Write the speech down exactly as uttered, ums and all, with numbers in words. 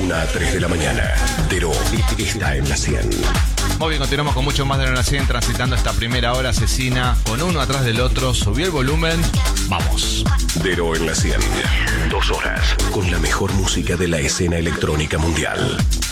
una a tres de la mañana. Dero está en la cien. Muy bien, continuamos con mucho más de la cien, transitando esta primera hora asesina con uno atrás del otro. Subió el volumen. Vamos. Dero en la cien. Dos horas con la mejor música de la escena electrónica mundial.